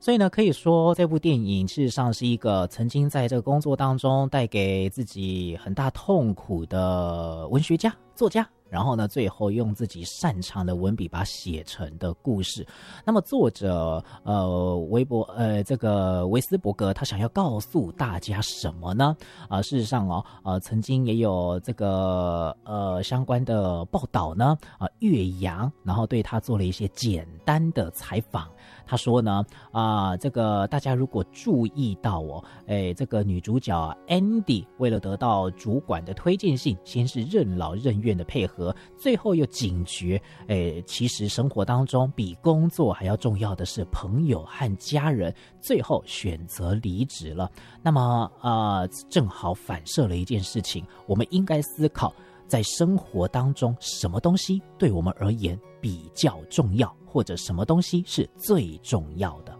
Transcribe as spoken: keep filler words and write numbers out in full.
所以呢，可以说这部电影事实上是一个曾经在这个工作当中带给自己很大痛苦的文学家、作家，然后呢，最后用自己擅长的文笔把它写成的故事。那么作者呃维博呃这个维斯伯格他想要告诉大家什么呢？啊、呃，事实上哦，呃，曾经也有这个呃相关的报道呢，啊、呃，岳阳然后对他做了一些简单的采访。他说呢，啊、呃，这个大家如果注意到哦，哎，这个女主角 Andy 为了得到主管的推荐信，先是任劳任怨的配合，最后又警觉，哎，其实生活当中比工作还要重要的是朋友和家人，最后选择离职了。那么，呃，正好反射了一件事情，我们应该思考，在生活当中，什么东西对我们而言比较重要？或者什么东西是最重要的？